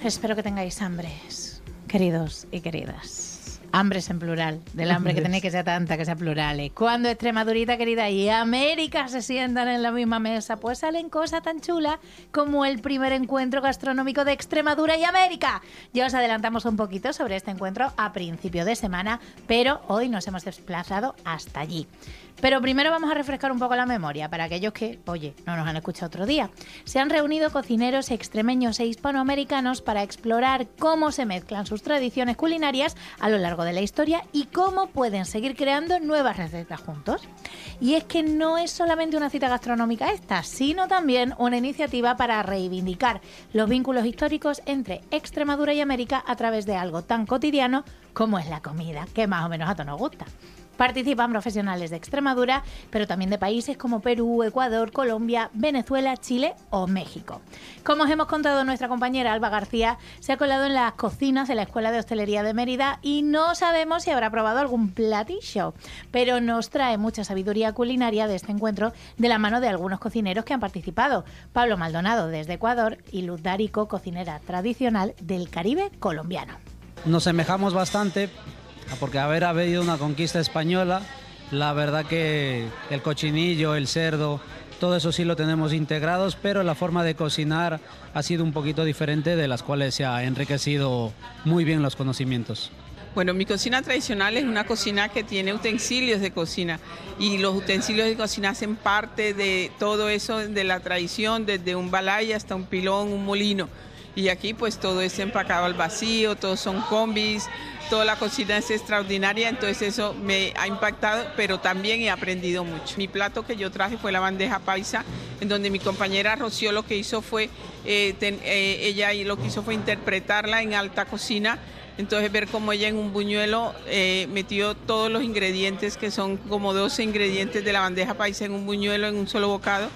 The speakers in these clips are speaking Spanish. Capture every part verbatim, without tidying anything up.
espero que tengáis hambres, queridos y queridas. Hambres en plural, del hambre que tenéis que sea tanta, que sea plurales. Cuando Extremadurita querida y América se sientan en la misma mesa, pues salen cosas tan chulas como el primer encuentro gastronómico de Extremadura y América. Ya os adelantamos un poquito sobre este encuentro a principio de semana, pero hoy nos hemos desplazado hasta allí. Pero primero vamos a refrescar un poco la memoria para aquellos que, oye, no nos han escuchado otro día. Se han reunido cocineros extremeños e hispanoamericanos para explorar cómo se mezclan sus tradiciones culinarias a lo largo de la historia y cómo pueden seguir creando nuevas recetas juntos. Y es que no es solamente una cita gastronómica esta, sino también una iniciativa para reivindicar los vínculos históricos entre Extremadura y América a través de algo tan cotidiano como es la comida, que más o menos a todos nos gusta. Participan profesionales de Extremadura, pero también de países como Perú, Ecuador, Colombia, Venezuela, Chile o México. Como os hemos contado, nuestra compañera Alba García se ha colado en las cocinas de la Escuela de Hostelería de Mérida y no sabemos si habrá probado algún platillo, pero nos trae mucha sabiduría culinaria de este encuentro de la mano de algunos cocineros que han participado. Pablo Maldonado desde Ecuador y Luz D'Arico, cocinera tradicional del Caribe colombiano. Nos semejamos bastante porque haber habido una conquista española, la verdad que el cochinillo, el cerdo, todo eso sí lo tenemos integrados, pero la forma de cocinar ha sido un poquito diferente, de las cuales se ha enriquecido muy bien los conocimientos. Bueno, mi cocina tradicional es una cocina que tiene utensilios de cocina y los utensilios de cocina hacen parte de todo eso, de la tradición, desde un balay hasta un pilón, un molino. Y aquí pues todo es empacado al vacío, todos son combis, toda la cocina es extraordinaria, entonces eso me ha impactado, pero también he aprendido mucho. Mi plato que yo traje fue la bandeja paisa, en donde mi compañera Rocío lo que hizo fue, eh, ten, eh, ella lo que hizo fue interpretarla en alta cocina, entonces ver cómo ella en un buñuelo eh, metió todos los ingredientes, que son como doce ingredientes de la bandeja paisa en un buñuelo, en un solo bocado,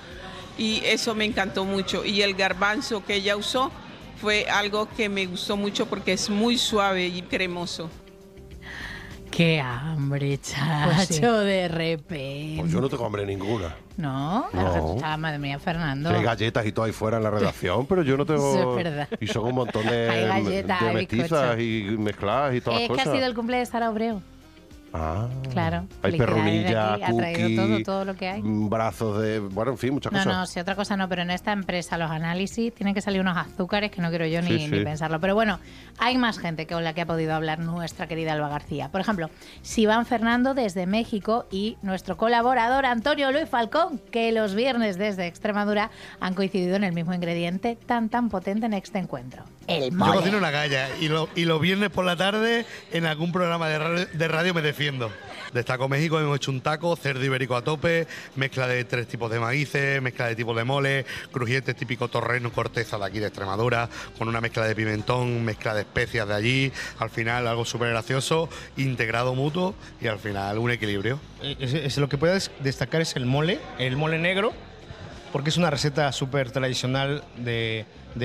y eso me encantó mucho. Y el garbanzo que ella usó fue algo que me gustó mucho porque es muy suave y cremoso. ¡Qué hambre, chacho! Pues sí. De repente. Pues yo no tengo hambre ninguna. ¿No? No. Ah, madre mía, Fernando. Sí, hay galletas y todo ahí fuera en la redacción, pero yo no tengo... Eso es verdad. Y son un montón de, Hay galletas, de hay mestizas bizcochos. y mezcladas y todas Es las que cosas. ha sido el cumple de Sara Obreo. Ah, Claro. hay felicidades perrunilla, de aquí, ha traído cookie, todo, todo lo que hay. brazos de... Bueno, en fin, muchas No, cosas. no, si otra cosa no, pero en esta empresa los análisis tienen que salir unos azúcares que no quiero yo ni, Sí, sí. ni pensarlo. Pero bueno, hay más gente con la que ha podido hablar nuestra querida Alba García. Por ejemplo, Sivan Fernando desde México y nuestro colaborador Antonio Luis Falcón, que los viernes desde Extremadura han coincidido en el mismo ingrediente tan tan potente en este encuentro, el mole. Yo cocino una galla y, lo, y los viernes por la tarde en algún programa de radio, de radio me defiendo. Destaco México, hemos hecho un taco, cerdo ibérico a tope, mezcla de tres tipos de maíces, mezcla de tipos de mole, crujientes típico torreno, corteza de aquí de Extremadura, con una mezcla de pimentón, mezcla de especias de allí, al final algo súper gracioso, integrado mutuo y al final un equilibrio. Es, es lo que puedes destacar es el mole, el mole negro, porque es una receta súper tradicional de, de